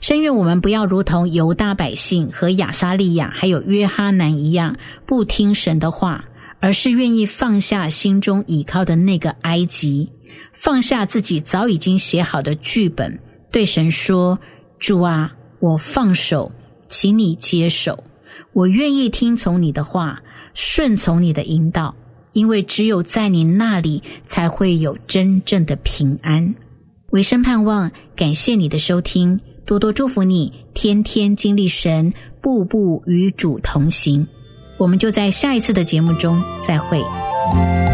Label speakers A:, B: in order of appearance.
A: 深愿我们不要如同犹大百姓和亚撒利亚还有约哈南一样不听神的话，而是愿意放下心中倚靠的那个埃及，放下自己早已经写好的剧本，对神说，主啊，我放手，请你接手，我愿意听从你的话，顺从你的引导，因为只有在你那里才会有真正的平安。唯生盼望，感谢你的收听，多多祝福你，天天经历神，步步与主同行。我们就在下一次的节目中再会。